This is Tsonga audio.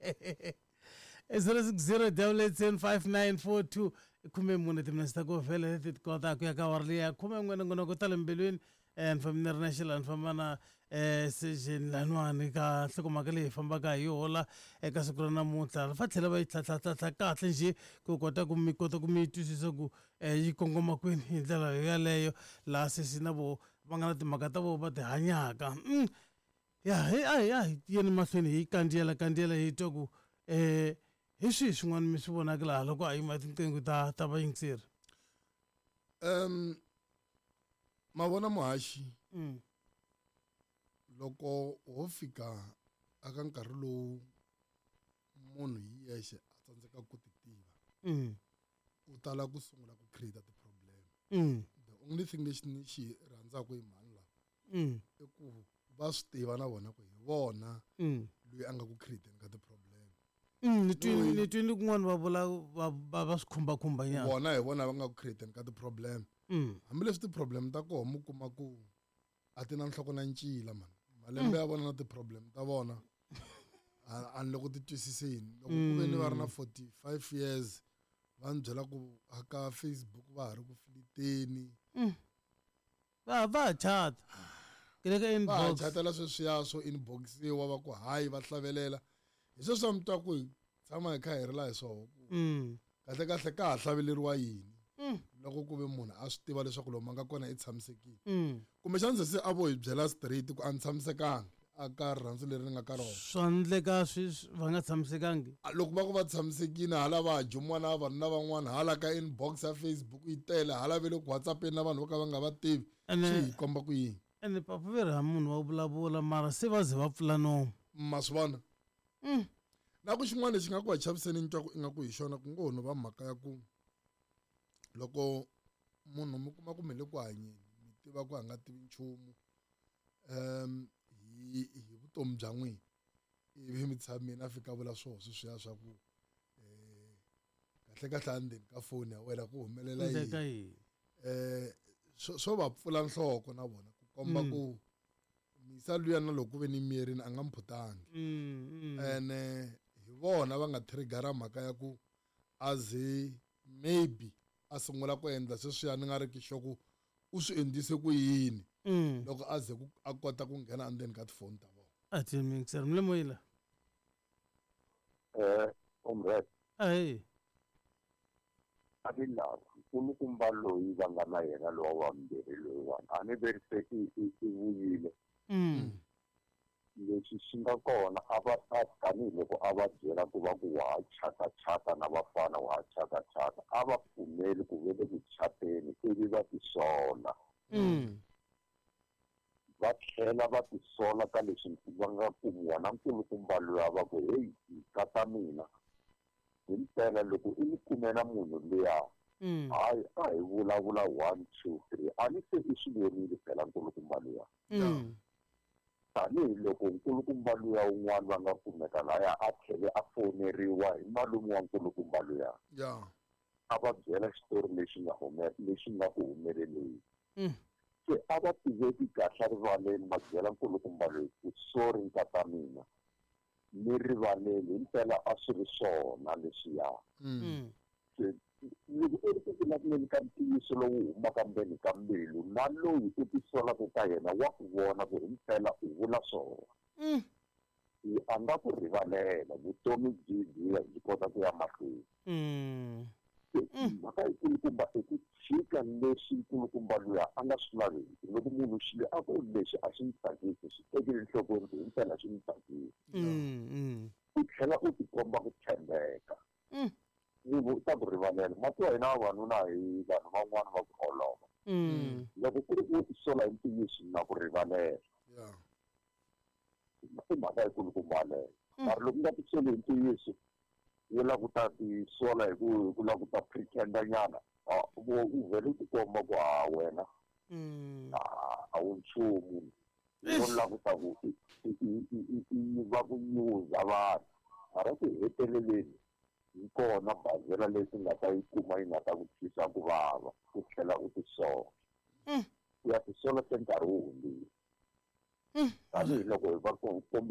060 khume mune timnesta ko vele titkota ku ya ka warli ya khume ngene ngono ko talembelweni and from international famana session lanwani ka hlokoma ke le famba ka yola eka siku na mutla fa tlhela ba itlhatlatla kahle nje ku kota ku mitwisisa ku yi kongoma kwini hi ndlela yaleyo la sesina bo vangana timhaka ta vo va ti hanyaka ya hey yeni mahlweni hi kandiela hi twa ku hi swi swin'wana mi swi vonaka laha loko a yima tinqingho ta vayingiseri mavona muhaxi loko ho fika aka nkarhi lowu munhu hi yexe a tsandzeka ku ti tiva u tala ku sungula ku create ti-problem the only thing lexi ni xi rhandzaka hi mhani lawa i ku va swi tiva na vona ku hi vona loyi a nga ku createni ka ti-problem ni twini kun'wana va vula va swi khumbakhumba vona hi vona va nga ku createni ka ti-problem hambileswi ti-problem ta koho mi kuma ku a ti na nhloko na ncila mani malembe ya vona na ti-problem ta vona ani loko ti twisiseni loko ku ve ni va ri na 45 years va ni byela ku aka Facebook va ha ri ku filiteni va chat keleka inbox va chatela sweswiya swo inboxiwa va ku hayi va hlavelela hi sweswi mi twa ku hi tshama hi kha hi ri la hi swoho kahle ka ha hlaveleriwa yini loko ku ve munhu a swi tiva leswaku lomu a nga kona i tshamisekile kumbexani se a vo hi byela straight ku a ni tshamisekangi a ka rirhandzu leri ni nga ka rona swa ndleka va nga tshamisekangi loko va ku va tshamisekile hala va jumiwa na vanhu van'wana hala ka inbox ya Facebook yi tele hala ve le ku WhatsApp-eni na vanhu vo ka va nga va tivi swi hi komba ku yini ene papa ve ri ha munhu wa vulavula mara se va ze va pfula nomu ma swi vona na ku xin'wana lexi nga ku va chaviseni ni twa ku ingaku hi xona ku ngo no va mhaka ya ku loko munhu mi kuma ku mi le ku hanyeni mi tiva ku a nga tivi nchumu hi vutomi bya n'wina ivi mi tshamini a fika vula sweswiya swa ku kahle a ndzeni ka foni ya wena ku humelela yini swo va pfula nhloko na vona ku komba ku misa luya na loko ku ve ni miyerini a nga mphutangi ene hi vona va nga trigger mhaka ya ku aze maybe a sungula ku endla sweswiya ni nga ri ki sure ku u swi endlise ku yini loko a ze a kota ku nghena endzeni ka tifoni ta vona a ti mixer mle moyila umret abilaku kulukumba loyi va nga na yena lowa wambirhi loyiwani a ni veri se i vuyile leswi swi nga kona a va tanihiloko a va byela ku va ku wa ha chata na vafana wa ha chata a va pfumeli ku ve le ku chateni ivi va tisola va tlhela va tisola ka leswi va nga kumiwa na nkulukumba luya va ku heyi kata mina hi mpela loko i ni kume na munhu luya hayi a hi vulavula 1 2 3 a ni se i swi vonile phela nkulukumba luya tanihiloko nkulukumba luya wun'wana va nga kumeka laya a tlhele a foneriwa hi malume wa nkulukumba luya a va byela xitori lexi nga ku humeleleni se a va tiveki kahle rivaleni va byela nkulukumba loyi ku sorry nkata mina ni rivaleli hi mpela a swi ri swona leswiya se loko u ri ku vulavuleni ka ntiyiso lowu humaka ndzeni ka mbilu na loyi u tisolaka ka yena wa ku vona ku hi mpela u vula swona a nga ku rivalela vutomi byi kota ku ya mahlweni mhaka ikulukumba i ku tshika leswi nkulukumba luya a nga swi laveki loko munhu xilo a ku lexi a xi n'wi tsakisi swi tekeli enhlokweni ku hi mpela xi n'wi tsakisi u tlhela u tikomba ku tshembeka munhu u ta ku rivalela matiwa hina vavanuna hi vanhu van'wana va ku olova loko ku ri ku tisola hi ntiyiso na ku rivalela i mhaka ikulukumba leyo mara loko nga tisoli hi ntiyiso yo la ku ta tisola hi ku la ku ta pretenda nyana u vele u tikomba ku wena a wu nchumu wo la ku ta ku va ku nyuza vanhu mara ku heteleleni hi kona bazela leswi nga ta yi kuma yi nga ta ku twisa ku vava ku tlhela u tisola u ya tisola se nkarhi wu hundzile tanihiloko hi va kombisa